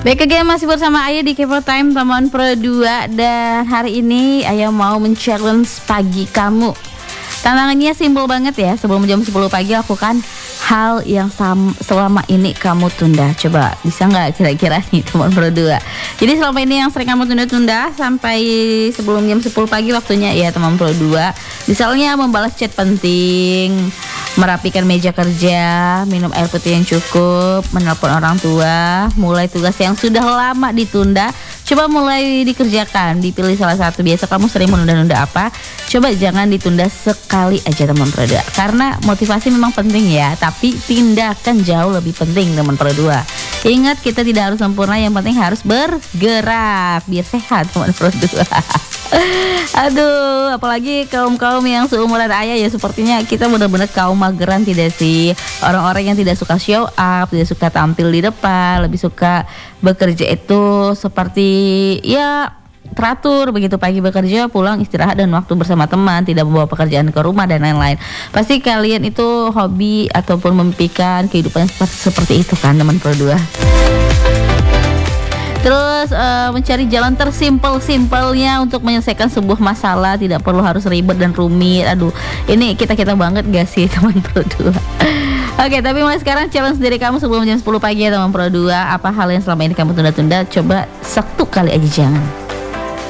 Baik, again masih bersama Ayah di Kepo Time Teman Pro 2. Dan hari ini Ayah mau men-challenge pagi kamu. Tantangannya simpel banget ya. Sebelum jam 10 pagi lakukan hal yang selama ini kamu tunda. Coba bisa nggak kira-kira nih Teman Pro 2. Jadi selama ini yang sering kamu tunda-tunda sampai sebelum jam 10 pagi waktunya ya Teman Pro 2. Misalnya membalas chat penting, merapikan meja kerja, minum air putih yang cukup, menelpon orang tua, mulai tugas yang sudah lama ditunda. Coba mulai dikerjakan, dipilih salah satu. Biasa kamu sering menunda-nunda apa? Coba jangan ditunda sekali aja Teman Pro 2. Karena motivasi memang penting ya, tapi tindakan jauh lebih penting Teman Pro 2. Ingat, kita tidak harus sempurna, yang penting harus bergerak biar sehat Teman Pro 2. Aduh, apalagi kaum-kaum yang seumuran Ayah ya, sepertinya kita benar-benar kaum mageran tidak sih? Orang-orang yang tidak suka show up, tidak suka tampil di depan, lebih suka bekerja itu seperti ya teratur begitu, pagi bekerja, pulang istirahat dan waktu bersama teman, tidak membawa pekerjaan ke rumah dan lain-lain. Pasti kalian itu hobi ataupun memimpikan kehidupan seperti itu kan Teman Pro 2. Terus mencari jalan tersimpel-simpelnya untuk menyelesaikan sebuah masalah, tidak perlu harus ribet dan rumit. Aduh, ini kita banget gak sih Teman Pro 2? Oke, tapi mulai sekarang challenge diri kamu sebelum jam 10 pagi ya Teman Pro 2. Apa hal yang selama ini kamu tunda-tunda? Coba satu kali aja jangan.